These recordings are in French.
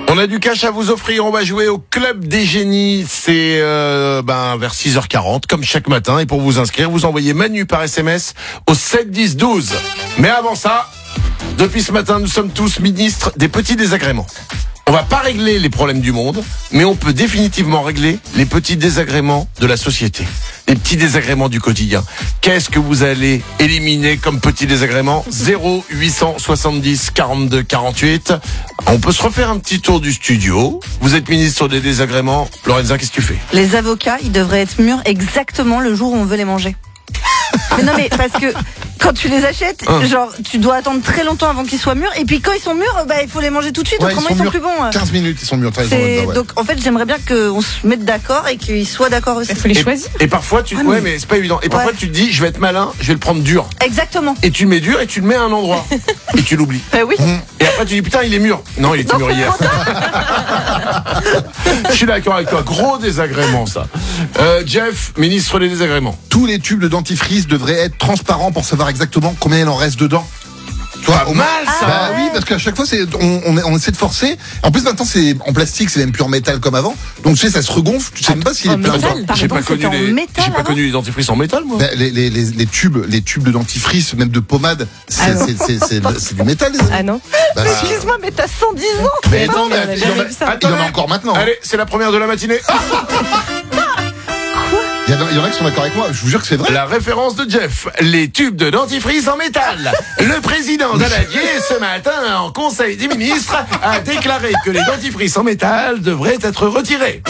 On a du cash à vous offrir, on va jouer au Club des Génies, c'est vers 6h40 comme chaque matin, et pour vous inscrire, vous envoyez Manu par SMS au 7 10 12. Mais avant ça, depuis ce matin, nous sommes tous ministres des petits désagréments. On va pas régler les problèmes du monde, mais on peut définitivement régler les petits désagréments de la société. Les petits désagréments du quotidien. Qu'est-ce que vous allez éliminer comme petits désagréments ? 0870 42 48. On peut se refaire un petit tour du studio. Vous êtes ministre des désagréments. Lorenza, qu'est-ce que tu fais ? Les avocats, ils devraient être mûrs exactement le jour où on veut les manger. Mais non, mais parce que quand tu les achètes, genre, tu dois attendre très longtemps avant qu'ils soient mûrs. Et puis quand ils sont mûrs, il faut les manger tout de suite. Autrement, ils sont plus bons. 15 minutes, ils sont mûrs. Donc, en fait, j'aimerais bien qu'on se mette d'accord et qu'ils soient d'accord aussi. Il faut les choisir. Et parfois, mais c'est pas évident. Et parfois, tu te dis, je vais être malin, je vais le prendre dur. Exactement. Et tu le mets dur et tu le mets à un endroit. Et tu l'oublies. Oui. Et après, tu dis, putain, il est mûr. Non, il était mûr hier. Je suis d'accord avec toi. Gros désagrément, ça. Jeff, ministre des désagréments. Tous les tubes de dentifrice devraient être transparents pour savoir exactement combien il en reste dedans. Pas mal, ça. Bah oui, parce qu'à chaque fois, on essaie de forcer. En plus, maintenant, c'est en plastique, c'est même plus en métal comme avant. Donc, tu sais, ça se regonfle. Tu sais même pas s'il est plein dedans. J'ai pas connu les dentifrices en métal, moi. Bah, les tubes de dentifrice, même de pommade, c'est du métal. Les amis. Ah non. Bah, Excuse-moi, mais t'as 110 ans. mais non, mais j'avais il y en a- vu ça. il y en a encore maintenant. Allez, c'est la première de la matinée. Il y en a qui sont d'accord avec moi. Je vous jure que c'est vrai. La référence de Jeff, les tubes de dentifrice en métal. Le président Daladier, ce matin, en Conseil des ministres, a déclaré que les dentifrices en métal devraient être retirés.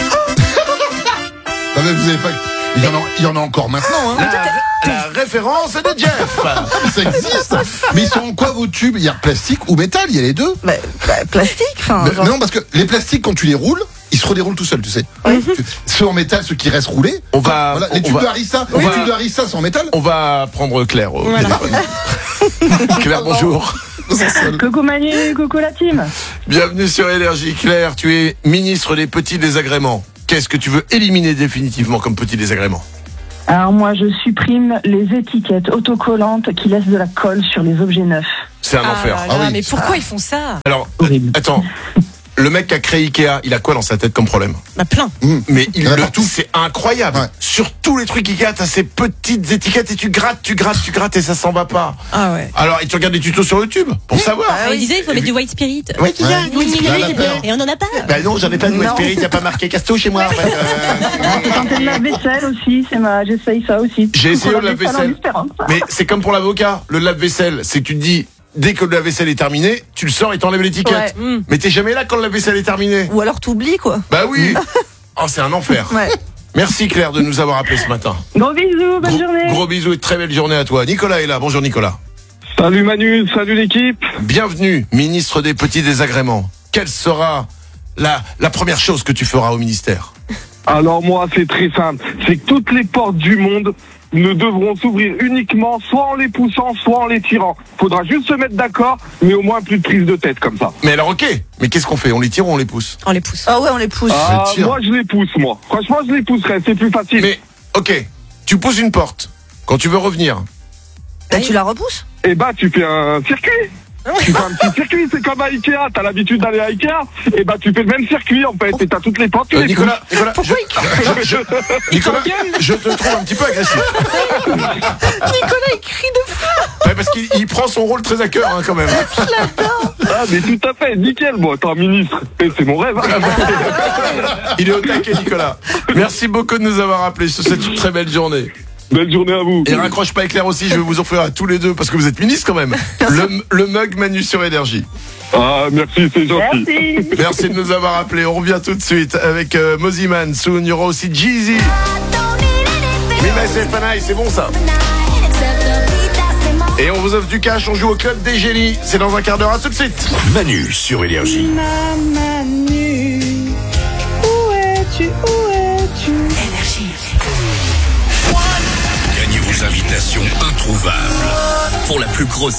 Non, mais vous avez pas. Il y en a encore maintenant. Hein. La référence de Jeff. Ça existe. Mais ils sont quoi vos tubes ? Il y a plastique ou métal, il y a les deux. Plastique, enfin. Mais non, parce que les plastiques, quand tu les roules, ils se redéroulent tout seuls, tu sais. Ceux en métal, ceux qui restent roulés. Les tubes de Harissa, tubes de Harissa sont en métal. On va prendre Claire au téléphone. Claire, bonjour. Coucou Manu, coucou la team. Bienvenue sur Énergie. Claire, tu es ministre des petits désagréments. Qu'est-ce que tu veux éliminer définitivement comme petit désagrément ? Alors moi je supprime les étiquettes autocollantes qui laissent de la colle sur les objets neufs. C'est un enfer. Là, mais pourquoi ils font ça ? Alors, attends. Le mec qui a créé Ikea, il a quoi dans sa tête comme problème ? Plein. Mais Il y en a partout. c'est incroyable. Ouais. Sur tous les trucs Ikea, t'as ces petites étiquettes et tu grattes et ça s'en va pas. Ah ouais. Alors, et tu regardes des tutos sur YouTube pour savoir. Il disait il faut mettre du white spirit. Ouais, Ouais. Et on en a pas. Bah non, j'en ai pas de White Spirit, y a pas marqué Casto chez moi. En fait. J'ai tenté le lave-vaisselle aussi, j'essaye ça aussi. J'ai essayé le Lave-vaisselle en lave-vaisselle. espérance. Mais c'est comme pour l'avocat, le lave-vaisselle, c'est que tu te dis, dès que le lave-vaisselle est terminé, tu le sors et t'enlèves l'étiquette. Ouais. Mais t'es jamais là quand le lave-vaisselle est terminé. Ou alors t'oublies, quoi. Bah oui. Oh, c'est un enfer. Ouais. Merci Claire de nous avoir appelé ce matin. Gros bisous, bonne journée. Gros bisous et très belle journée à toi. Nicolas est là. Bonjour Nicolas. Salut Manu, salut l'équipe. Bienvenue, ministre des petits désagréments. Quelle sera la première chose que tu feras au ministère ? Alors moi c'est très simple, c'est que toutes les portes du monde ne devront s'ouvrir uniquement soit en les poussant, soit en les tirant. Faudra juste se mettre d'accord, mais au moins plus de prise de tête comme ça. Mais alors ok, mais qu'est-ce qu'on fait ? On les tire ou on les pousse ? On les pousse. Ah ouais, on les pousse. Ah, tire. moi je les pousse moi. Franchement je les pousserai, c'est plus facile. Mais ok, tu pousses une porte. Quand tu veux revenir, Tu la repousses ? Et bah tu fais un circuit. Tu fais un petit circuit, c'est comme à Ikea, t'as l'habitude d'aller à Ikea, et bah tu fais le même circuit en fait, et t'as toutes les portes, tu les Nicolas, Nicolas, Nicolas, je te trouve un petit peu agressif. Nicolas, il crie de fou. Ouais, parce qu'il prend son rôle très à cœur hein, quand même. Ah mais tout à fait, nickel, moi, t'es un ministre, et c'est mon rêve. Hein. Il est au taquet Nicolas. Merci beaucoup de nous avoir appelés. Je te souhaite une très belle journée. Belle journée à vous. Et raccroche pas éclair aussi, je vais vous offrir à tous les deux parce que vous êtes ministres quand même. Le mug Manu sur Énergie. Ah merci, c'est gentil. Merci. Merci de nous avoir appelés. On revient tout de suite avec Moziman. Soon, il y aura aussi Jeezy. Mina Selfanai, c'est bon ça. Et on vous offre du cash, on joue au Club des Génies. C'est dans un quart d'heure, à tout de suite. Manu sur Énergie. Manu, où es-tu, Énergie. Gagnez vos invitations introuvables pour la plus grosse